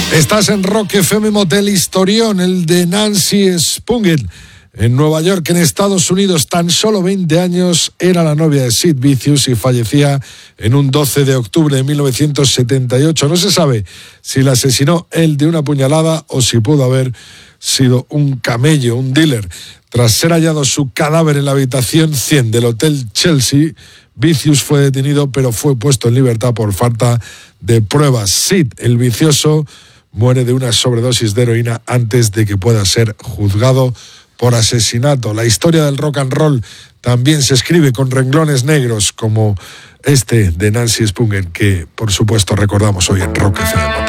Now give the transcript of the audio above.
Estás en Rock FM. Motel Historión, el de Nancy Spungen. En Nueva York, en Estados Unidos, tan solo 20 años, era la novia de Sid Vicious y fallecía en un 12 de octubre de 1978. No se sabe si la asesinó él de una puñalada o si pudo haber sido un camello, un dealer. Tras ser hallado su cadáver en la habitación 100 del Hotel Chelsea, Vicious fue detenido, pero fue puesto en libertad por falta de pruebas. Sid, el vicioso, muere de una sobredosis de heroína antes de que pueda ser juzgado por asesinato. La historia del rock and roll también se escribe con renglones negros, como este de Nancy Spungen, que por supuesto recordamos hoy en Rock FM.